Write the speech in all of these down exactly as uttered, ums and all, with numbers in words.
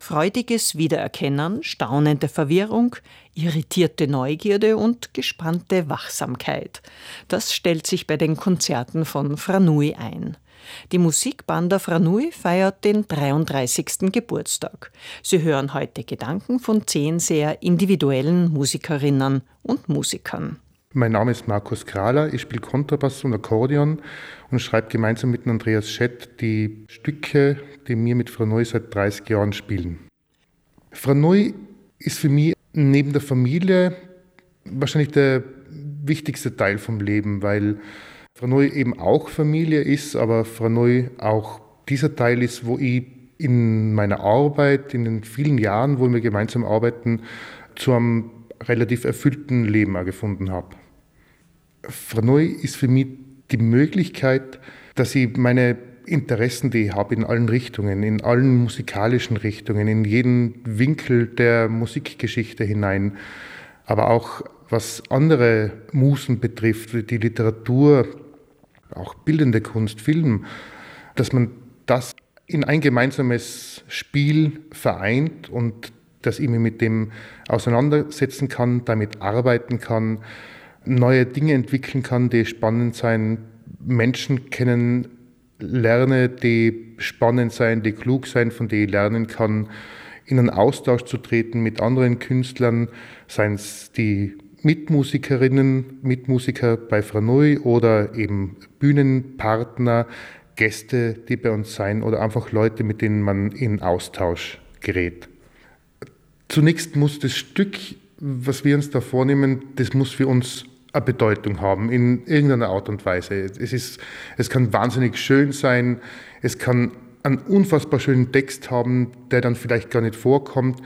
Freudiges Wiedererkennen, staunende Verwirrung, irritierte Neugierde und gespannte Wachsamkeit. Das stellt sich bei den Konzerten von Franui ein. Die Musikbanda Franui feiert den dreiunddreißigsten Geburtstag. Sie hören heute Gedanken von zehn sehr individuellen Musikerinnen und Musikern. Mein Name ist Markus Krahler, ich spiele Kontrabass und Akkordeon und schreibe gemeinsam mit Andreas Schett die Stücke, die wir mit Franui seit dreißig Jahren spielen. Franui ist für mich neben der Familie wahrscheinlich der wichtigste Teil vom Leben, weil Franui eben auch Familie ist, aber Franui auch dieser Teil ist, wo ich in meiner Arbeit, in den vielen Jahren, wo wir gemeinsam arbeiten, zu einem relativ erfüllten Leben auch gefunden habe. Franui ist für mich die Möglichkeit, dass ich meine Interessen, die ich habe, in allen Richtungen, in allen musikalischen Richtungen, in jeden Winkel der Musikgeschichte hinein, aber auch was andere Musen betrifft, wie die Literatur, auch bildende Kunst, Film, dass man das in ein gemeinsames Spiel vereint und dass ich mich mit dem auseinandersetzen kann, damit arbeiten kann, neue Dinge entwickeln kann, die spannend sein, Menschen kennenlerne, die spannend sein, die klug sein, von denen ich lernen kann, in einen Austausch zu treten mit anderen Künstlern, seien es die Mitmusikerinnen, Mitmusiker bei Franui oder eben Bühnenpartner, Gäste, die bei uns sein oder einfach Leute, mit denen man in Austausch gerät. Zunächst muss das Stück, was wir uns da vornehmen, das muss für uns eine Bedeutung haben, in irgendeiner Art und Weise. Es ist, es kann wahnsinnig schön sein, es kann einen unfassbar schönen Text haben, der dann vielleicht gar nicht vorkommt.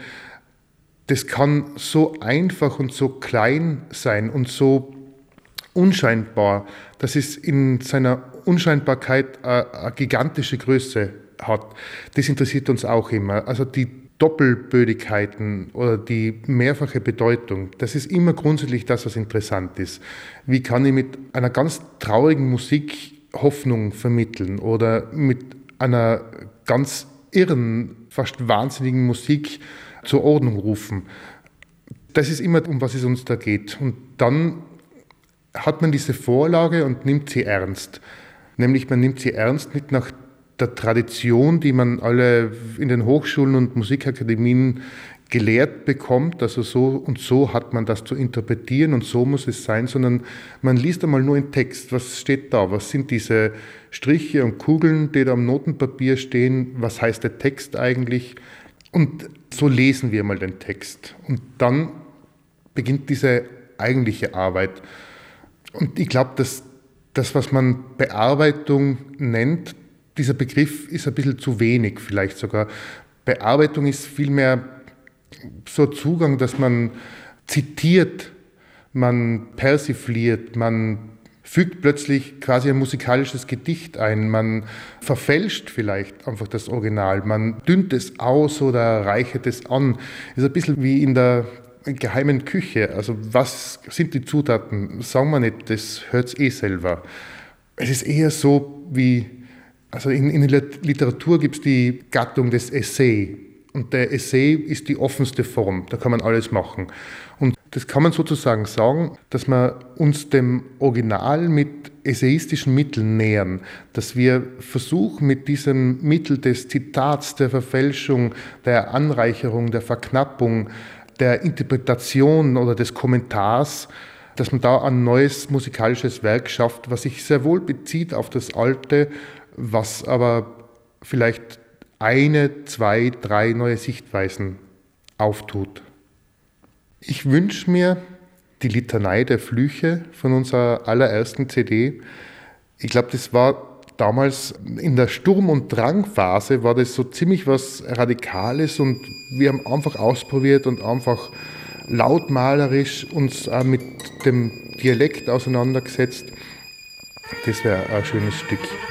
Das kann so einfach und so klein sein und so unscheinbar, dass es in seiner Unscheinbarkeit eine, eine gigantische Größe hat. Das interessiert uns auch immer. Also die Doppelbödigkeiten oder die mehrfache Bedeutung, das ist immer grundsätzlich das, was interessant ist. Wie kann ich mit einer ganz traurigen Musik Hoffnung vermitteln oder mit einer ganz irren, fast wahnsinnigen Musik zur Ordnung rufen? Das ist immer, um was es uns da geht. Und dann hat man diese Vorlage und nimmt sie ernst. Nämlich man nimmt sie ernst nicht nach der Tradition, die man alle in den Hochschulen und Musikakademien gelehrt bekommt, also so und so hat man das zu interpretieren und so muss es sein, sondern man liest einmal nur einen Text. Was steht da? Was sind diese Striche und Kugeln, die da am Notenpapier stehen? Was heißt der Text eigentlich? Und so lesen wir mal den Text. Und dann beginnt diese eigentliche Arbeit. Und ich glaube, dass das, was man Bearbeitung nennt, dieser Begriff ist ein bisschen zu wenig vielleicht sogar. Bearbeitung ist vielmehr so ein Zugang, dass man zitiert, man persifliert, man fügt plötzlich quasi ein musikalisches Gedicht ein, man verfälscht vielleicht einfach das Original, man dünnt es aus oder reichert es an. Das ist ein bisschen wie in der geheimen Küche. Also was sind die Zutaten? Sagen wir nicht, das hört eh selber. Es ist eher so wie, also in, in der Literatur gibt es die Gattung des Essay. Und der Essay ist die offenste Form, da kann man alles machen. Und das kann man sozusagen sagen, dass wir uns dem Original mit essayistischen Mitteln nähern, dass wir versuchen mit diesem Mittel des Zitats, der Verfälschung, der Anreicherung, der Verknappung, der Interpretation oder des Kommentars, dass man da ein neues musikalisches Werk schafft, was sich sehr wohl bezieht auf das Alte, was aber vielleicht eine, zwei, drei neue Sichtweisen auftut. Ich wünsche mir die Litanei der Flüche von unserer allerersten C D. Ich glaube, das war damals in der Sturm- und Drangphase, war das so ziemlich was Radikales und wir haben einfach ausprobiert und einfach lautmalerisch uns auch mit dem Dialekt auseinandergesetzt. Das wäre ein schönes Stück.